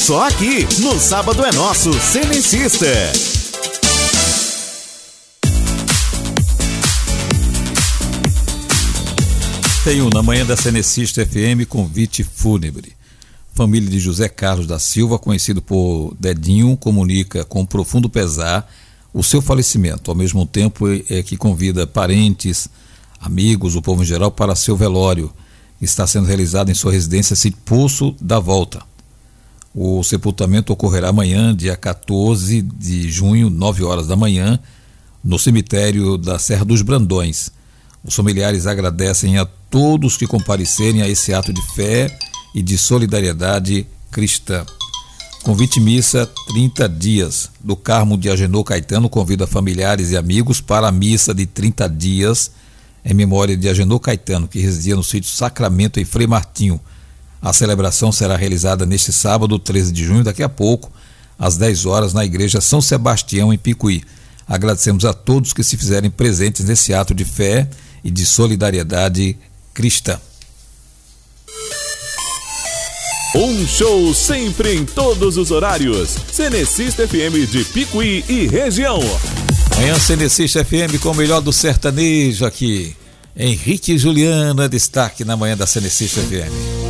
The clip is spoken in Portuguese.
Só aqui, no Sábado é Nosso, Cenecista. Tenho na manhã da Cenecista FM convite fúnebre. Família de José Carlos da Silva, conhecido por Dedinho, comunica com profundo pesar o seu falecimento. Ao mesmo tempo que convida parentes, amigos, o povo em geral para seu velório. Está sendo realizado em sua residência Poço da Volta. O sepultamento ocorrerá amanhã, dia 14 de junho, 9 horas da manhã, no cemitério da Serra dos Brandões. Os familiares agradecem a todos que comparecerem a esse ato de fé e de solidariedade cristã. Convite missa 30 dias. Do Carmo de Agenor Caetano convida familiares e amigos para a missa de 30 dias em memória de Agenor Caetano, que residia no sítio Sacramento, em Frei Martinho. A celebração será realizada neste sábado, 13 de junho, daqui a pouco, às 10 horas, na Igreja São Sebastião, em Picuí. Agradecemos a todos que se fizerem presentes nesse ato de fé e de solidariedade cristã. Um show sempre em todos os horários. Cenecista FM de Picuí e região. Manhã Cenecista FM com o melhor do sertanejo aqui. Henrique e Juliano é destaque na manhã da Cenecista FM.